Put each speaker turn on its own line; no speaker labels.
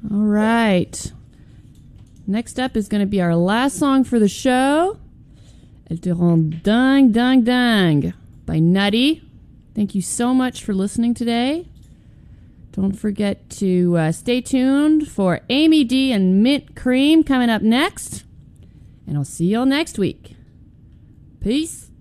All right. Next up is going to be our last song for the show. Elle te rend dingue, dingue, dingue by Nutty. Thank you so much for listening today. Don't forget to stay tuned for Amy D and Mint Cream coming up next. And I'll see y'all next week. Peace.